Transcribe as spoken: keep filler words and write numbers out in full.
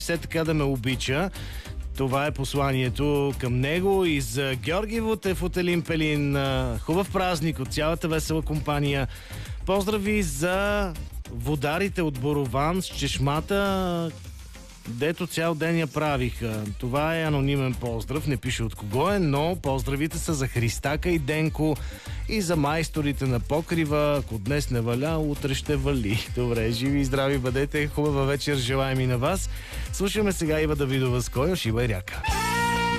все така да ме обича. Това е посланието към него и за Георги Вутев от Елин Пелин. Хубав празник от цялата весела компания. Поздрави за водарите от Борован с чешмата, дето цял ден я правиха. Това е анонимен поздрав, не пише от кого е, но поздравите са за Христака и Денко и за майсторите на покрива. Ако днес не валя, утре ще вали. Добре, живи и здрави бъдете, хубава вечер желаем и на вас. Слушаме сега Ива Давидова с Койош и Байряка.